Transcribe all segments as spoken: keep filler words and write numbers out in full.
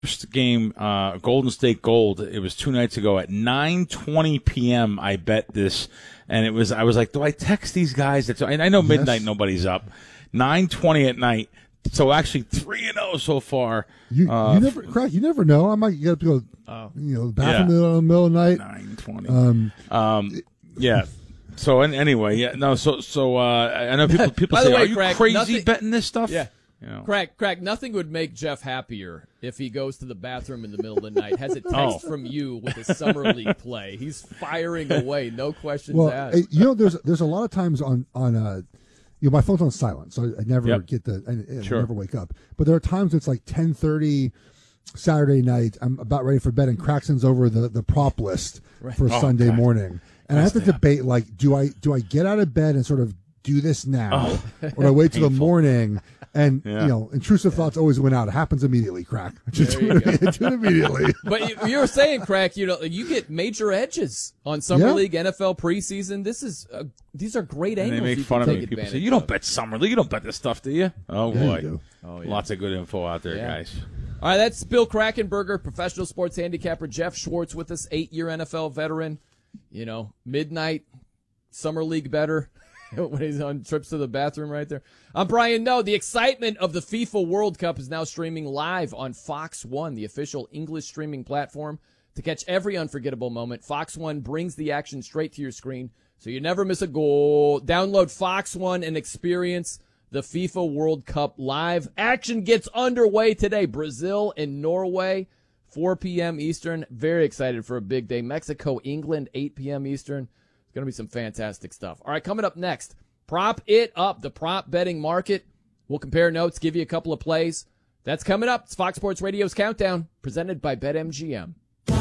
game, uh, Golden State Gold. It was two nights ago at nine twenty p.m. I bet this, and it was. I was like, do I text these guys? That's, and I know midnight, yes. Nobody's up. nine twenty at night. So actually, three and zero so far. You, uh, you never, crack. You never know. I might get up to go. Oh. You know, the bathroom yeah. in the middle of the night. Nine twenty. Um, um, yeah. So and anyway, yeah, no. So so uh, I know people people By say, the way, "Are you Craig, crazy nothing, betting this stuff?" Yeah. You know. Crack, crack. Nothing would make Jeff happier if he goes to the bathroom in the middle of the night, has a text oh. from you with a summer league play. He's firing away, no questions well, asked. You know, there's there's a lot of times on on uh, you know, my phone's on silent, so I, I never yep. get the I, I sure. never wake up. But there are times it's like ten thirty Saturday night. I'm about ready for bed, and Craxton's over the, the prop list right. for oh, Sunday God. morning, and I have to debate like, do I do I get out of bed and sort of do this now, oh. or do I wait till the morning? And yeah. you know, intrusive yeah. thoughts always win out. It happens immediately, Crack. Just do it, do it immediately. But you, you were saying, Crack, you know, you get major edges on Summer yeah. League, N F L preseason. This is uh, these are great angles. And they make you fun can of take me. People say, of. "You don't bet Summer League. You don't bet this stuff, do you?" Oh yeah, boy, you oh, yeah. lots of good info out there, yeah. guys. All right, that's Bill Krackomberger, professional sports handicapper. Jeff Schwartz with us, eight-year N F L veteran. You know, midnight Summer League better. When he's on trips to the bathroom right there. I'm Brian Noe. The excitement of the FIFA World Cup is now streaming live on Fox One, the official English streaming platform. To catch every unforgettable moment, Fox One brings the action straight to your screen, so you never miss a goal. Download Fox One and experience the FIFA World Cup live. Action gets underway today. Brazil and Norway, four p.m. Eastern. Very excited for a big day. Mexico, England, eight p.m. Eastern. Going to be some fantastic stuff. All right, coming up next, Prop It Up, the prop betting market. We'll compare notes, give you a couple of plays. That's coming up. It's Fox Sports Radio's Countdown, presented by BetMGM. Di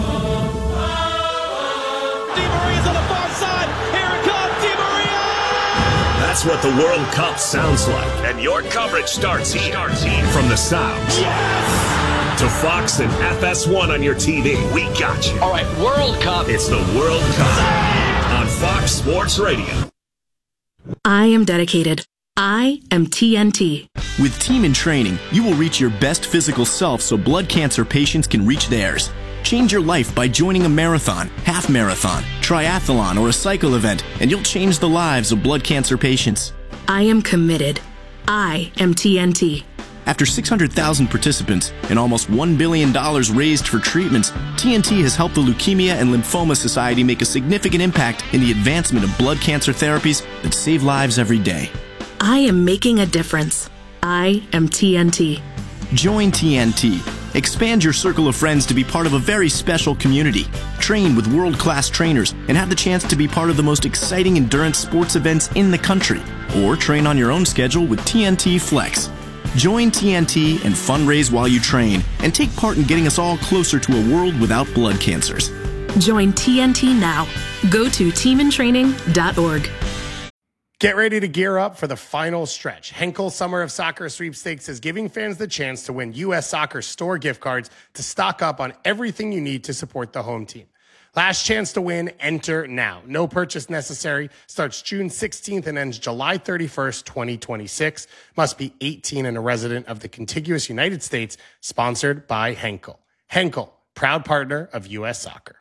Maria's on the far side. Here it comes, Di Maria! That's what the World Cup sounds like. And your coverage starts here. Starts here. From the sounds. Yes! To Fox and F S one on your T V. We got you. All right, World Cup. It's the World Cup on Fox Sports Radio. I am dedicated. I am T N T. With Team in Training, you will reach your best physical self so blood cancer patients can reach theirs. Change your life by joining a marathon, half marathon, triathlon, or a cycle event, and you'll change the lives of blood cancer patients. I am committed. I am T N T. After six hundred thousand participants and almost one billion dollars raised for treatments, T N T has helped the Leukemia and Lymphoma Society make a significant impact in the advancement of blood cancer therapies that save lives every day. I am making a difference. I am T N T. Join T N T. Expand your circle of friends to be part of a very special community. Train with world-class trainers and have the chance to be part of the most exciting endurance sports events in the country. Or train on your own schedule with T N T Flex. Join T N T and fundraise while you train and take part in getting us all closer to a world without blood cancers. Join T N T now. Go to team in training dot org. Get ready to gear up for the final stretch. Henkel Summer of Soccer Sweepstakes is giving fans the chance to win U S Soccer store gift cards to stock up on everything you need to support the home team. Last chance to win, enter now. No purchase necessary. Starts June sixteenth and ends July thirty-first, twenty twenty-six. Must be eighteen and a resident of the contiguous United States. Sponsored by Henkel. Henkel, proud partner of U S Soccer.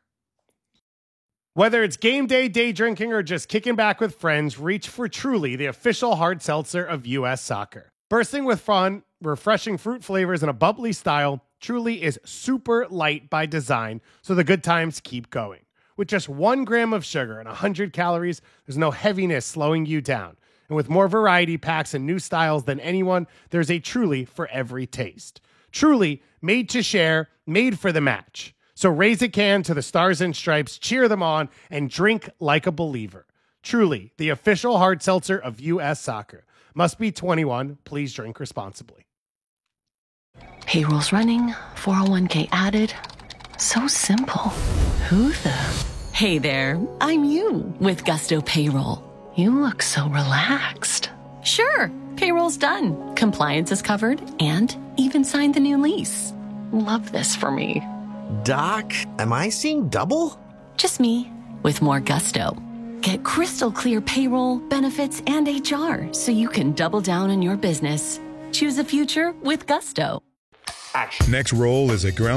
Whether it's game day, day drinking, or just kicking back with friends, reach for Truly, the official hard seltzer of U S Soccer. Bursting with fun, refreshing fruit flavors, and a bubbly style, Truly is super light by design, so the good times keep going. With just one gram of sugar and one hundred calories, there's no heaviness slowing you down. And with more variety packs and new styles than anyone, there's a Truly for every taste. Truly, made to share, made for the match. So raise a can to the Stars and Stripes, cheer them on, and drink like a believer. Truly, the official hard seltzer of U S Soccer. Must be twenty-one. Please drink responsibly. Payroll's running, four oh one k added. So simple. Who the? Hey there, I'm you with Gusto Payroll. You look so relaxed. Sure, payroll's done. Compliance is covered and even signed the new lease. Love this for me. Doc, am I seeing double? Just me, with more gusto. Get crystal clear payroll, benefits, and H R so you can double down on your business. Choose a future with Gusto. Next roll is a ground